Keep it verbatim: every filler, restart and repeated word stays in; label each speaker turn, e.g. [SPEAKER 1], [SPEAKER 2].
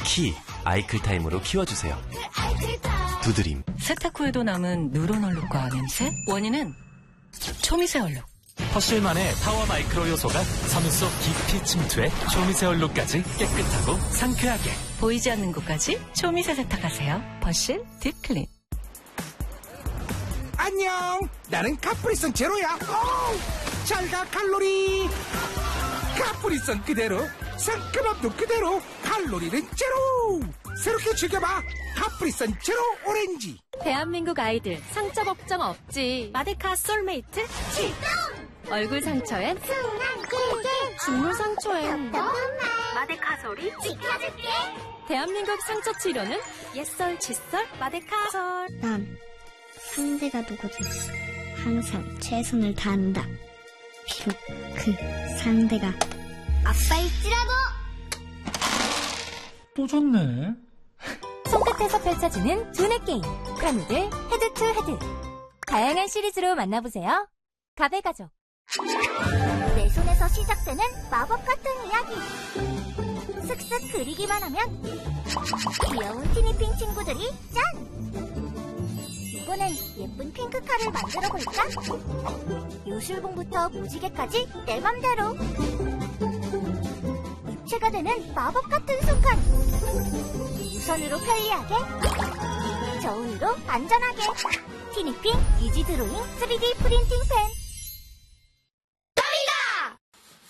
[SPEAKER 1] 키 아이클타임으로 키워주세요. 두드림.
[SPEAKER 2] 세탁 후에도 남은 누런 얼룩과 냄새? 원인은 초미세 얼룩.
[SPEAKER 3] 퍼실만의 파워 마이크로 요소가 섬유 속 깊이 침투해 초미세 얼룩까지 깨끗하고 상쾌하게.
[SPEAKER 2] 보이지 않는 곳까지 초미세 세탁하세요. 퍼실 딥클린.
[SPEAKER 4] 안녕, 나는 카프리선 제로야. 잘가 칼로리. 카프리선 그대로, 상큼함도 그대로, 칼로리는 제로. 새롭게 즐겨봐, 카프리선 제로 오렌지.
[SPEAKER 5] 대한민국 아이들 상처 걱정 없지. 마데카 솔메이트 출동. 얼굴 상처엔 순한 꿀꿀, 죽물 상처엔 마데카솔이 지켜줄게. 대한민국 상처 치료는 옛설 칫솔 마데카솔.
[SPEAKER 6] 난 상대가 누구든 항상 최선을 다한다. 비록 그 상대가 아빠일지라도.
[SPEAKER 7] 또 졌네.
[SPEAKER 5] 손끝에서 펼쳐지는 두뇌 게임 크라누들 헤드 투 헤드. 다양한 시리즈로 만나보세요. 가베가족.
[SPEAKER 6] 내 손에서 시작되는 마법 같은 이야기. 슥슥 그리기만 하면 귀여운 티니핑 친구들이 짠! 이번엔 예쁜 핑크카를 만들어 볼까? 요술봉부터 무지개까지 내 맘대로. 입체가 되는 마법 같은 순간. 무선으로 편리하게, 저울로 안전하게. 티니핑 이지 드로잉 쓰리디 프린팅 펜.